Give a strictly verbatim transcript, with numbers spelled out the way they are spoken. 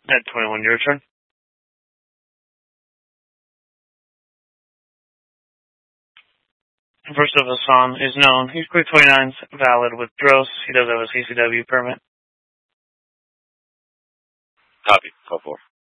At twenty-one, your turn. First of Hassan is known. He's clear twenty-nines, valid with Dross. He does have a C C W permit. Copy. Call for.